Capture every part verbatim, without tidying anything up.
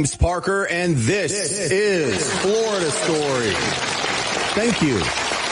James Parker, and this, this is Florida Story. Thank you.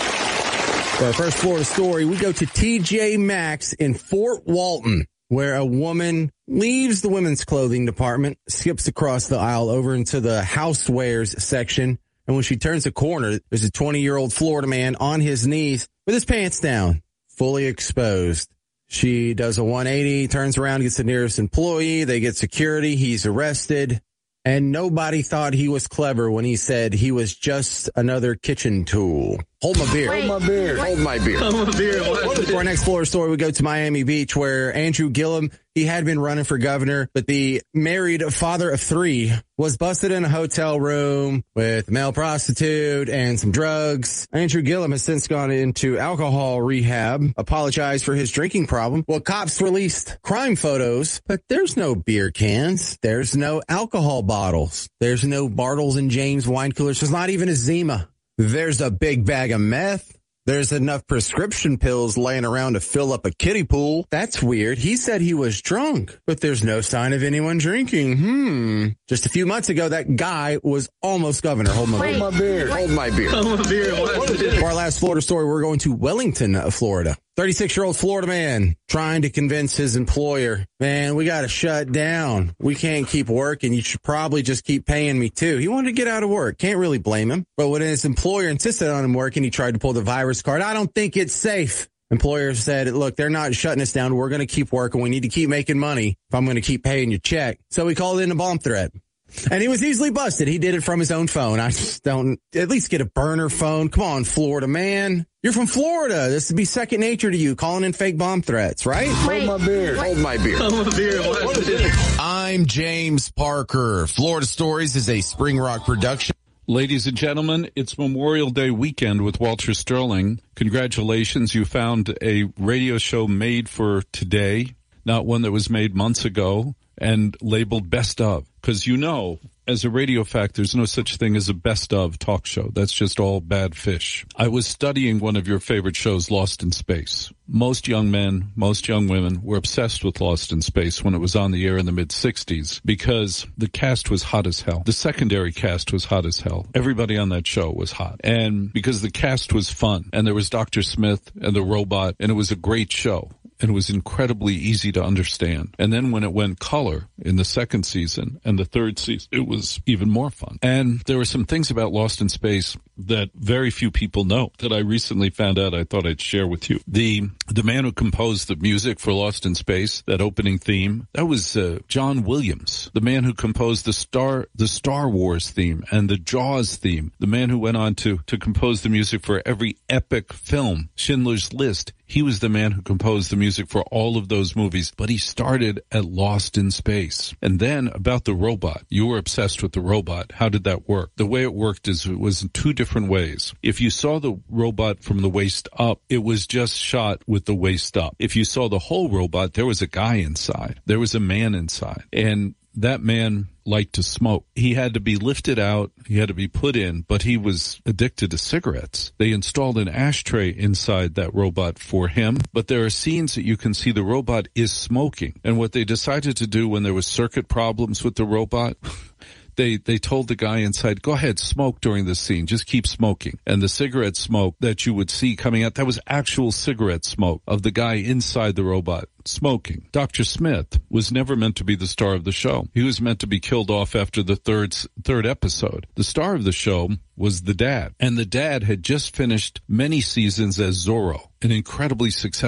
For our first Florida story, we go to T J Maxx in Fort Walton, where a woman leaves the women's clothing department, skips across the aisle over into the housewares section, and when she turns the corner, there's a twenty-year-old Florida man on his knees with his pants down, fully exposed. She does a one eighty, turns around, gets the nearest employee, they get security, he's arrested. And nobody thought he was clever when he said he was just another kitchen tool. Hold my beer. Wait, Hold my beer. wait. Hold my beer. Hold my beer. For our next Florida story, we go to Miami Beach, where Andrew Gillum, he had been running for governor, but the married father of three was busted in a hotel room with a male prostitute and some drugs. Andrew Gillum has since gone into alcohol rehab, apologized for his drinking problem. Well, cops released crime photos, but there's no beer cans. There's no alcohol bottles. There's no Bartles and James wine coolers. There's not even a Zima. There's a big bag of meth. There's enough prescription pills laying around to fill up a kiddie pool. That's weird. He said he was drunk, but there's no sign of anyone drinking. Hmm. Just a few months ago, that guy was almost governor. Hold my, Wait, hold my beer. Hold my beer. Hold my beer. For our last Florida story, we're going to Wellington, Florida. thirty-six-year-old Florida man trying to convince his employer, man, we got to shut down. We can't keep working. You should probably just keep paying me, too. He wanted to get out of work. Can't really blame him. But when his employer insisted on him working, he tried to pull the virus card. I don't think it's safe. Employer said, look, they're not shutting us down. We're going to keep working. We need to keep making money if I'm going to keep paying your check. So he called in a bomb threat. And he was easily busted. He did it from his own phone. I just don't, at least get a burner phone. Come on, Florida man. You're from Florida. This would be second nature to you, calling in fake bomb threats, right? Wait, Hold my beer. Hold my beer. Hold my beer. I'm James Parker. Florida Stories is a Spring Rock production. Ladies and gentlemen, it's Memorial Day weekend with Walter Sterling. Congratulations. You found a radio show made for today, not one that was made months ago and labeled best of. Because you know, as a radio fact, there's no such thing as a best of talk show. That's just all bad fish. I was studying one of your favorite shows, Lost in Space. Most young men, most young women were obsessed with Lost in Space when it was on the air in the mid-sixties because the cast was hot as hell. The secondary cast was hot as hell. Everybody on that show was hot. And because the cast was fun, and there was Doctor Smith and the robot, and it was a great show. And it was incredibly easy to understand. And then when it went color in the second season and the third season, it was even more fun. And there were some things about Lost in Space that very few people know that I recently found out I thought I'd share with you. The the man who composed the music for Lost in Space, that opening theme, that was uh, John Williams, the man who composed the Star the Star Wars theme and the Jaws theme, the man who went on to, to compose the music for every epic film, Schindler's List. He was the man who composed the music for all of those movies, but he started at Lost in Space. And then about the robot, you were obsessed with the robot. How did that work? The way it worked is it was in two different ways. If you saw the robot from the waist up, it was just shot with the waist up. If you saw the whole robot, there was a guy inside. There was a man inside. And that man liked to smoke. He had to be lifted out. He had to be put in, but he was addicted to cigarettes. They installed an ashtray inside that robot for him, but there are scenes that you can see the robot is smoking. And what they decided to do when there was circuit problems with the robot, They they told the guy inside, go ahead, smoke during this scene. Just keep smoking. And the cigarette smoke that you would see coming out, that was actual cigarette smoke of the guy inside the robot smoking. Doctor Smith was never meant to be the star of the show. He was meant to be killed off after the third third episode. The star of the show was the dad. And the dad had just finished many seasons as Zorro, an incredibly successful